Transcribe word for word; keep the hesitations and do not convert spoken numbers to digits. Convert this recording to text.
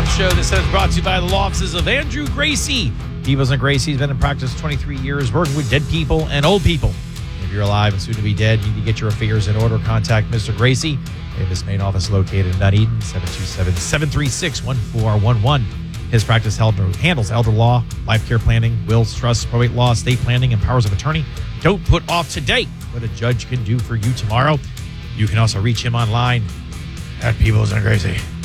show. This is brought to you by the law offices of Andrew Gracie. Devos and Gracie's been in practice twenty-three years, working with dead people and old people. If you're alive and soon to be dead, you need to get your affairs in order. Contact Mister Gracie. We have his main office located in Dunedin, seven two seven, seven three six, one four one one. His practice held, handles elder law, life care planning, wills, trusts, probate law, estate planning, and powers of attorney. Don't put off today what a judge can do for you tomorrow. You can also reach him online at Devos and Gracie.